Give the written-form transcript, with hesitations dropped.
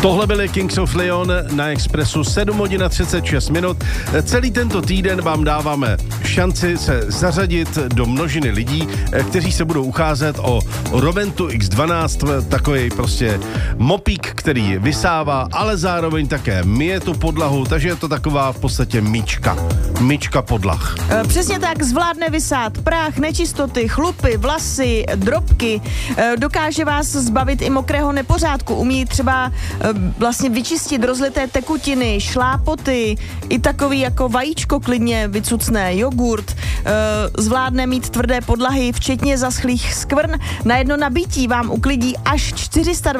Tohle byly Kings of Leon na Expressu 7 hodin a 36 minut. Celý tento týden vám dáváme šanci se zařadit do množiny lidí, kteří se budou ucházet o Roventu X12, takový prostě mopík, který vysává, ale zároveň také myje tu podlahu, takže je to taková v podstatě myčka podlah. Přesně tak, zvládne vysát prach, nečistoty, chlupy, vlasy, drobky, dokáže vás zbavit i mokrého nepořádku, umí třeba vlastně vyčistit rozlité tekutiny, šlápoty, i takový jako vajíčko klidně vycucné, jogurt, zvládne mít tvrdé podlahy, včetně zaschlých skvrn, na jedno nabití vám uklidí až 420